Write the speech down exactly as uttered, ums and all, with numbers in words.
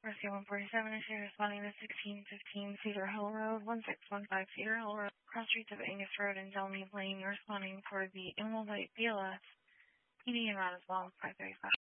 Mercy one forty-seven is here responding to sixteen fifteen Cedar Hill Road, one six one five Cedar Hill Road, cross streets of Angus Road and Delmead Lane, responding for the Inwood Light B L S, P D and route as well, five thirty-five.